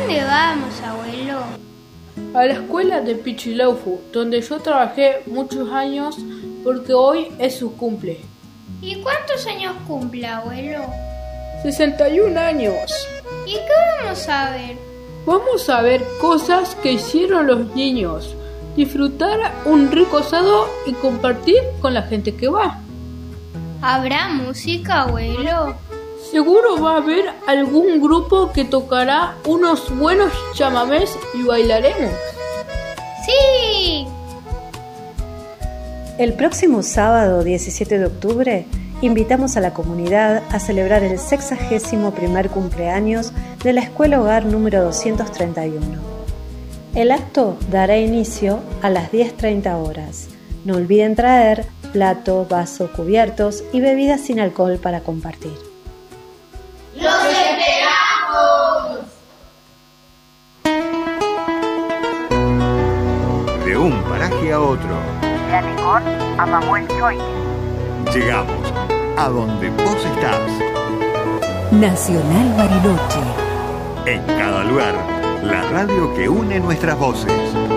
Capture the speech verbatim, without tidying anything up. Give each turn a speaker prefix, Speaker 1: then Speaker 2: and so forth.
Speaker 1: dónde vamos, abuelo?
Speaker 2: A la escuela de Pichileufu, donde yo trabajé muchos años porque hoy es su cumple.
Speaker 1: ¿Y cuántos años cumple, abuelo?
Speaker 2: sesenta y un años.
Speaker 1: ¿Y qué vamos a ver?
Speaker 2: Vamos a ver cosas que hicieron los niños, disfrutar un rico asado y compartir con la gente que va.
Speaker 1: ¿Habrá música, abuelo?
Speaker 2: Seguro va a haber algún grupo que tocará unos buenos chamamés y bailaremos.
Speaker 1: ¡Sí!
Speaker 3: El próximo sábado diecisiete de octubre invitamos a la comunidad a celebrar el sexagésimo primer cumpleaños de la Escuela Hogar número doscientos treinta y uno. El acto dará inicio a las diez treinta horas. No olviden traer plato, vaso, cubiertos y bebidas sin alcohol para compartir.
Speaker 4: ¡Los esperamos!
Speaker 5: De un paraje a otro.
Speaker 6: De Alecón a Mamuel-Choique.
Speaker 5: Llegamos a donde vos estás.
Speaker 7: Nacional Bariloche.
Speaker 5: En cada lugar, la radio que une nuestras voces.